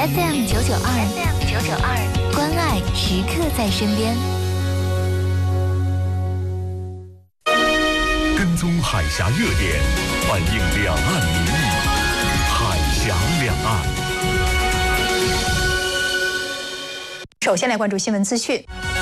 FM 992，关爱时刻在身边。 跟踪海峡热点，反映两岸民意，海峡两岸。 首先来关注新闻资讯。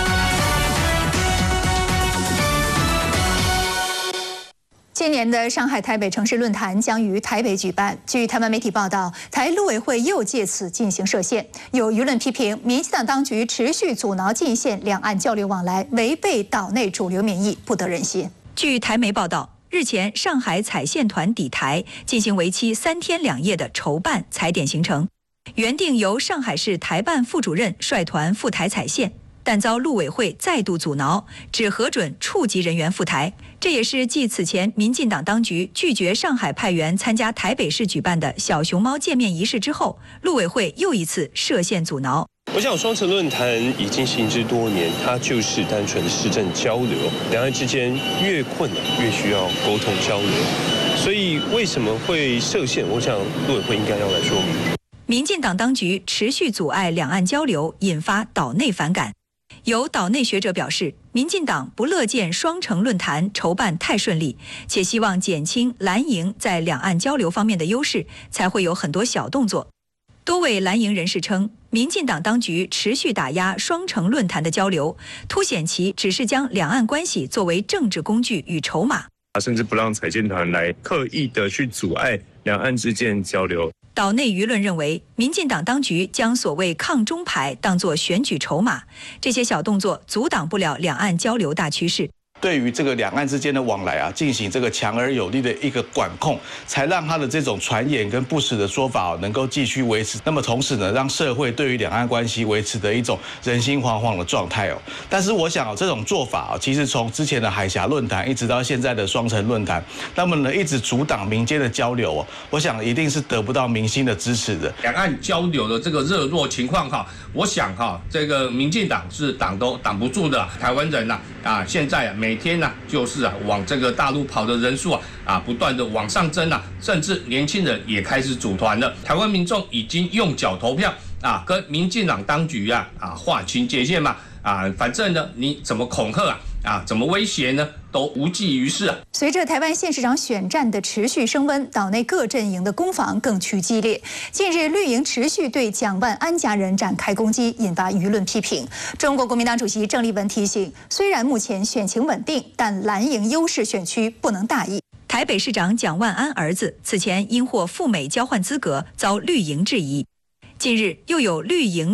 今年的上海台北城市论坛将于台北举办。据台湾媒体报道，台陆委会又借此进行设限，有舆论批评民进党当局持续阻挠进线两岸交流往来，违背岛内主流民意，不得人心。 据台媒报道，日前上海采线团抵台，进行为期3天2夜的筹办采点行程，原定由上海市台办副主任率团赴台采线，但遭陆委会再度阻挠，只核准处级人员赴台。这也是继此前民进党当局拒绝上海派员参加台北市举办的小熊猫见面仪式之后，陆委会又一次设限阻挠。 我想双城论坛已经行之多年，它就是单纯的市政交流，两岸之间越困难越需要沟通交流，所以为什么会设限？我想陆委会应该要来说明。 民进党当局持续阻碍两岸交流，引发岛内反感。有岛内学者表示，民进党不乐见双城论坛筹办太顺利，且希望减轻蓝营在两岸交流方面的优势，才会有很多小动作。多位蓝营人士称，民进党当局持续打压双城论坛的交流，凸显其只是将两岸关系作为政治工具与筹码， 甚至不让采线团来刻意的去阻碍两岸之间交流。 岛内舆论认为，民进党当局将所谓抗中牌当作选举筹码，这些小动作阻挡不了两岸交流大趋势。 对于这个两岸之间的往来进行这个强而有力的一个管控，才让他的这种传言跟不实的说法能够继续维持。那么同时呢，让社会对于两岸关系维持的一种人心惶惶的状态。但是我想这种做法其实从之前的海峡论坛一直到现在的双城论坛，那么呢一直阻挡民间的交流我想一定是得不到民心的支持的。 两岸交流的这个热络情况我想这个民进党是挡都挡不住的。台湾人现在每天就是往这个大陆跑的人数不断的往上增甚至年轻人也开始组团了。台湾民众已经用脚投票跟民进党当局划清界限嘛反正呢你怎么恐吓怎么威胁呢，都无济于事。 随着台湾县市长选战的持续升温，岛内各阵营的攻防更趋激烈。近日，绿营持续对蒋万安家人展开攻击，引发舆论批评。中国国民党主席郑丽文提醒，虽然目前选情稳定，但蓝营优势选区不能大意。 台北市长蒋万安儿子此前因获赴美交换资格遭绿营质疑，近日又有绿营